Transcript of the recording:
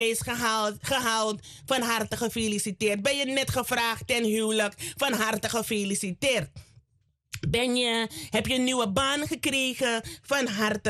is gehaald. Van harte gefeliciteerd. Ben je net gevraagd ten huwelijk? Van harte gefeliciteerd. Heb je een nieuwe baan gekregen? Van harte